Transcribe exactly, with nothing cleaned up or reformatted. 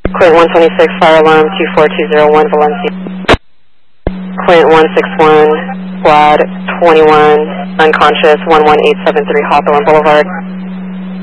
Quint one twenty-six, fire alarm two four two zero one, Valencia. Quint one six one, squad twenty-one, unconscious, one one eight seven three Hawthorne Boulevard.